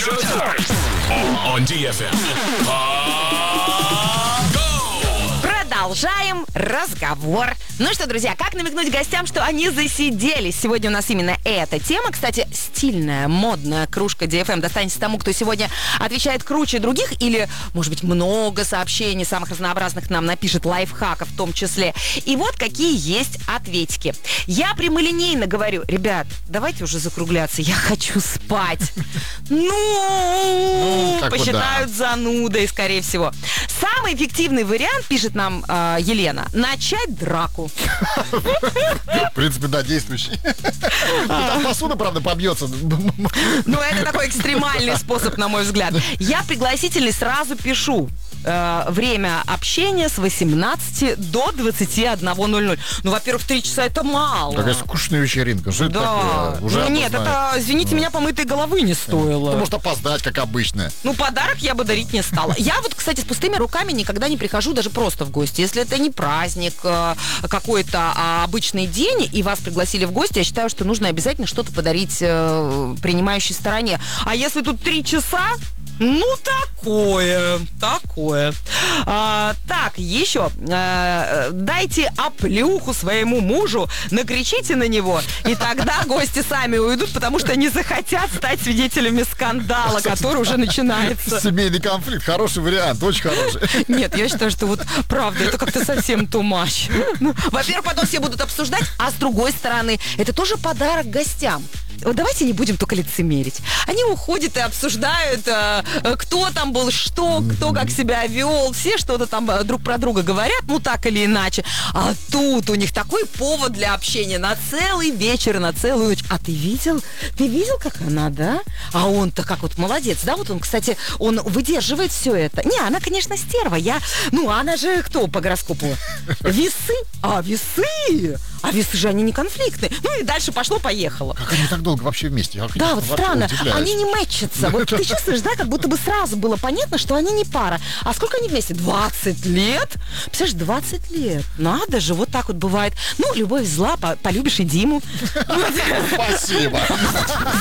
On DFM. Продолжаем разговор. Ну что, друзья, как намекнуть гостям, что они засиделись? Сегодня у нас именно эта тема. Кстати, стильная, модная кружка DFM достанется тому, кто сегодня отвечает круче других или, может быть, много сообщений самых разнообразных нам напишет, лайфхаков в том числе. И вот какие есть ответики. Я прямолинейно говорю: ребят, давайте уже закругляться, я хочу спать. Посчитают занудой, скорее всего. Самый эффективный вариант, пишет нам Елена, начать драку. В принципе, да, действующий. Там посуда, правда, побьется. Ну, это такой экстремальный способ, на мой взгляд. Я пригласительный сразу пишу. Время общения с 18 до 21:00. Ну, во-первых, 3 часа это мало. Такая скучная вечеринка. Что это такое? Уже ну, нет, это, извините меня, помытой головы не стоило. Ты можешь опоздать, как обычно. Ну, подарок я бы дарить не стала. Я вот, кстати, с пустыми руками никогда не прихожу даже просто в гости. Если это не праздник какой-то, а обычный день, и вас пригласили в гости, я считаю, что нужно обязательно что-то подарить принимающей стороне. А если тут 3 часа, ну, такое. Так, еще. Дайте оплюху своему мужу, накричите на него, и тогда гости сами уйдут, потому что не захотят стать свидетелями скандала, который уже начинается. Семейный конфликт. Хороший вариант, очень хороший. Нет, я считаю, что вот правда, это как-то совсем too much. Во-первых, потом все будут обсуждать, а с другой стороны, это тоже подарок гостям. Вот давайте не будем только лицемерить. Они уходят и обсуждают, кто там был, что, кто как себя вел. Все что-то там друг про друга говорят, ну так или иначе. А тут у них такой повод для общения на целый вечер, на целую ночь. А ты видел? Ты видел, как она, да? А он-то как вот молодец, да? Вот он, кстати, он выдерживает все это. Не, она, конечно, стерва. Ну, она же кто по гороскопу? Весы? Весы! А весы же они не конфликтные. Ну и дальше пошло-поехало. Как они так долго вообще вместе? Да, вот странно. Они не мэчатся. Вот ты чувствуешь, да, как будто бы сразу было понятно, что они не пара. А сколько они вместе? 20 лет? Представляешь, 20 лет. Надо же, вот так вот бывает. Ну, любовь зла, полюбишь и Диму. Спасибо.